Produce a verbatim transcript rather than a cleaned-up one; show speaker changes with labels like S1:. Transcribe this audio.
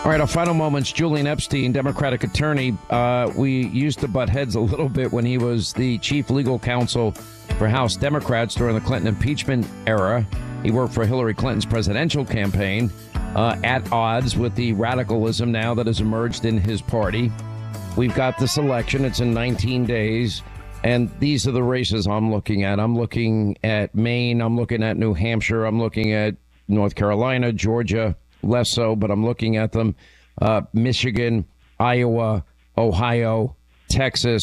S1: All right, our final moments. Julian Epstein, Democratic attorney. Uh, we used to butt heads a little bit when he was the chief legal counsel for House Democrats during the Clinton impeachment era. He worked for Hillary Clinton's presidential campaign, uh, at odds with the radicalism now that has emerged in his party. We've got this election. It's in nineteen days. And these are the races I'm looking at. I'm looking at Maine. I'm looking at New Hampshire. I'm looking at North Carolina, Georgia. Less so, but I'm looking at them. Uh, Michigan, Iowa, Ohio, Texas.